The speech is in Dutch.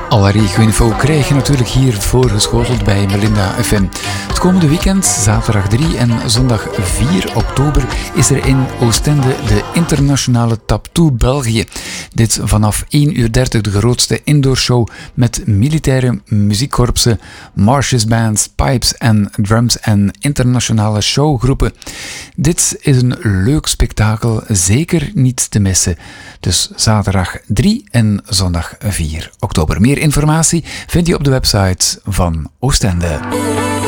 Alle regio-info krijg je natuurlijk hier voorgeschoteld bij Melinda FM. Het komende weekend, zaterdag 3 en zondag 4 oktober, is er in Oostende de internationale Taptoe België. Dit vanaf 1:30 uur de grootste indoorshow met militaire muziekkorpsen, marchesbands, pipes en drums en internationale showgroepen. Dit is een leuk spektakel, zeker niet te missen. Dus zaterdag 3 en zondag 4 oktober. Meer informatie vind je op de website van Oostende.